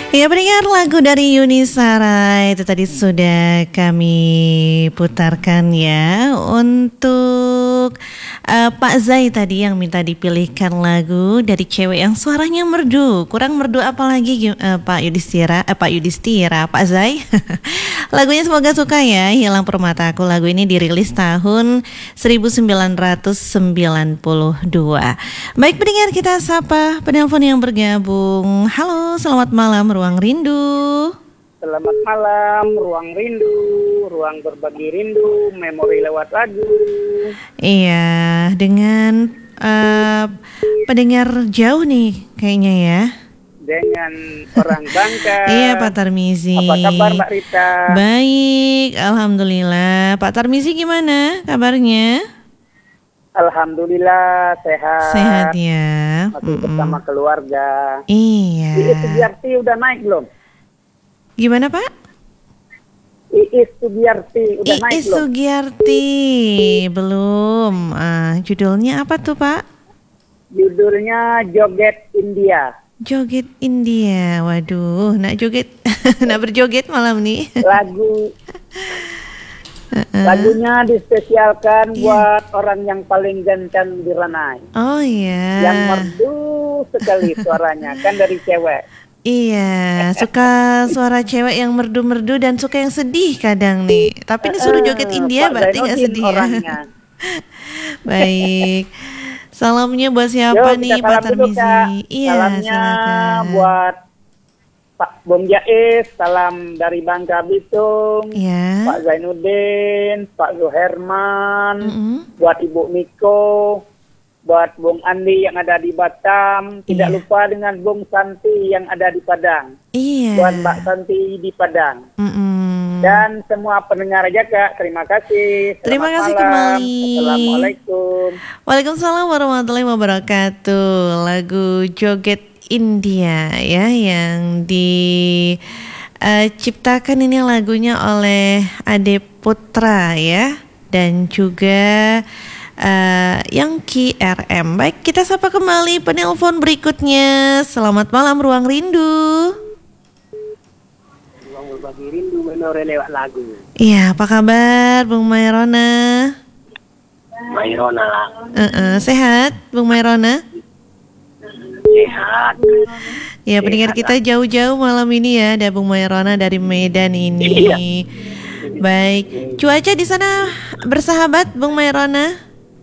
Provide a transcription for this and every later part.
Ya, pendengar, lagu dari Yuni Shara itu tadi sudah kami putarkan ya untuk Pak Zai tadi yang minta dipilihkan lagu dari cewek yang suaranya merdu. Kurang merdu apalagi Pak Yudhistira, Pak Zai. Lagunya semoga suka ya, Hilang Permataku. Lagu ini dirilis tahun 1992. Baik pendengar, kita sapa penelpon yang bergabung. Halo, selamat malam Ruang Rindu. Selamat malam Ruang Rindu, ruang berbagi rindu, memori lewat lagu. Iya, dengan pendengar jauh nih kayaknya ya. Dengan orang Bangka. Iya, Pak Tarmizi. Apa kabar Mbak Rita? Baik, alhamdulillah. Pak Tarmizi gimana kabarnya? Alhamdulillah sehat. Sehat ya. Masih bersama keluarga. Iya. Iis Sugiarti udah naik belum? Gimana Pak? Iis Sugiarti udah naik Iis belum? Sugiarti belum. Judulnya apa tuh Pak? Judulnya Joget India. Joget India. Waduh, nak joget, nak berjoget malam nih. Lagunya dispesialkan buat orang yang paling ganteng di Ranai. Oh iya. Yang merdu sekali suaranya, kan dari cewek. Iya, suka suara cewek yang merdu-merdu dan suka yang sedih kadang nih. Tapi ini suruh joget India Pak berarti nggak sedih orangnya. ya. Baik. Salamnya buat siapa nih Pak Tarmizi? Iya, salamnya silakan. buat Pak Bom Jais, salam dari Bangka Belitung. Ya. Pak Zainuddin, Pak Zuherman, buat Ibu Miko, buat Bung Andi yang ada di Batam, tidak lupa dengan Bung Santi yang ada di Padang. Iya. Buat Mbak Santi di Padang. Dan semua pendengar Jaka, terima kasih. Terima kasih malam. kembali. Assalamualaikum. Waalaikumsalam warahmatullahi wabarakatuh. Lagu Joget India ya yang diciptakan ini lagunya oleh Ade Putra ya, dan juga Yangki RM. Baik, kita sapa kembali penelpon berikutnya. Selamat malam Ruang Rindu. Ruang berbagi rindu menore lewat lagu. Iya, apa kabar Bung Mairona? Mairona lah. Sehat Bung Mairona? Sehat. Ya, pendengar kita jauh-jauh malam ini ya, ada Bung Mairona dari Medan ini. Iya. Baik, cuaca di sana bersahabat Bung Mairona?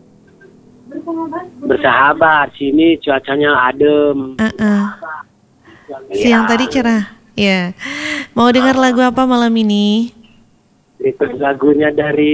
Bersahabat, sini cuacanya adem. Siang tadi cerah. Ya. Mau dengar lagu apa malam ini? Itu lagunya dari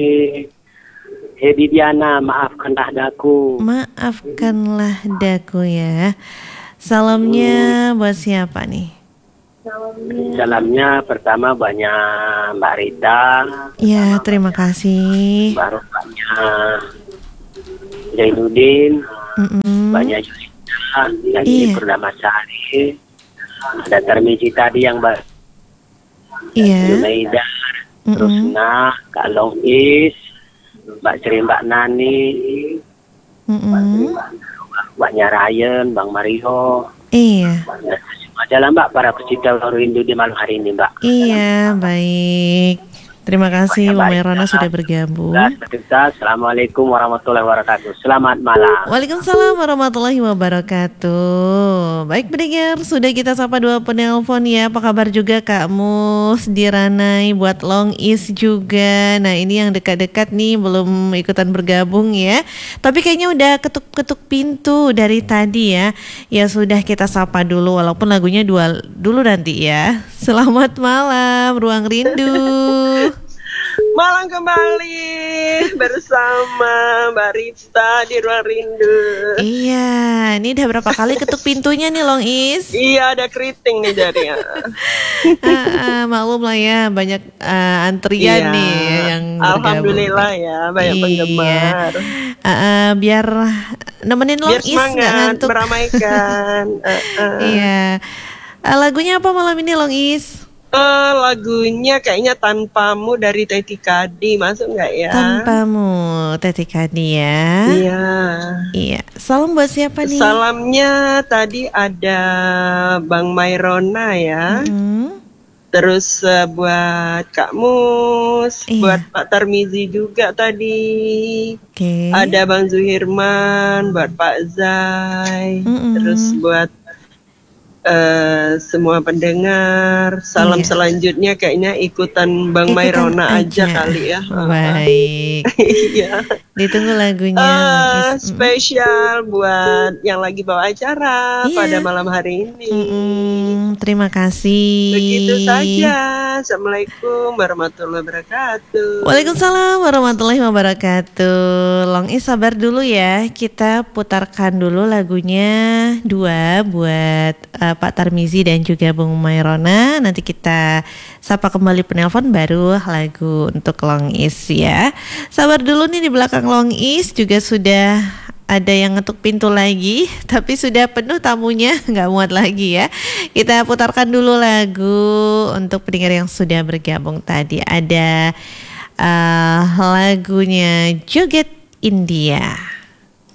Hedi Diana, Maafkanlah Daku. Maafkanlah Daku ya. Salamnya buat siapa nih? Salamnya pertama banyak Mbak Rita. Ya, terima kasih. Baru banyak Zainuddin, banyak Yulita, dan Purnama Sari. Ada Tarmizi tadi yang Junaida, terus Kak Long Is, Mbak Sri, Mbak Nani, Mbaknya Ryan, Bang Mario. Iya. Semua jalan Mbak, para pecinta rindu di malam hari ini Mbak. Iya, baik. Terima kasih Bung Mairona sudah bergabung. Assalamualaikum warahmatullahi wabarakatuh. Selamat malam. Waalaikumsalam warahmatullahi wabarakatuh. Baik pendengar, sudah kita sapa dua penelpon ya. Apa kabar juga Kak Mus di Ranai, buat Long Is juga. Nah, ini yang dekat-dekat nih belum ikutan bergabung ya. Tapi kayaknya udah ketuk-ketuk pintu dari tadi ya. Ya sudah, kita sapa dulu walaupun lagunya dulu nanti ya. Selamat malam Ruang Rindu. Malam kembali bersama Mbak Rita di Ruang Rindu. Iya, ini udah berapa kali ketuk pintunya nih Long Is? Iya, ada keriting nih jadinya. Maklum lah ya, banyak antrian nih yang alhamdulillah bergabung. Ya, banyak penggemar. Biar nemenin Long Is nggak ngantuk. Meramaikan. Iya. Lagunya apa malam ini Long Is? Lagunya kayaknya Tanpamu dari Teti Kadi, masuk nggak ya? Tanpamu, Teti Kadi ya. Iya. Iya. Salam buat siapa nih? Salamnya tadi ada Bang Mairona ya. Terus buat Kak Mus, buat Pak Tarmizi juga tadi. Ada Bang Zuhirman, buat Pak Zai. Terus buat semua pendengar. Salam selanjutnya kayaknya ikutan Bang Mairona aja kali ya. Baik. Iya. Ditunggu lagunya. Spesial buat yang lagi bawa acara pada malam hari ini. Terima kasih. Begitu saja. Assalamualaikum warahmatullahi wabarakatuh. Waalaikumsalam warahmatullahi wabarakatuh. Long Is sabar dulu ya. Kita putarkan dulu lagunya 2 buat Pak Tarmizi dan juga Bung Mairona. Nanti kita sapa kembali penelpon baru lagu untuk Long Is ya. Sabar dulu nih, di belakang Long Is juga sudah ada yang ngetuk pintu lagi, tapi sudah penuh tamunya, nggak muat lagi ya. Kita putarkan dulu lagu untuk pendengar yang sudah bergabung tadi. Ada lagunya Joget India.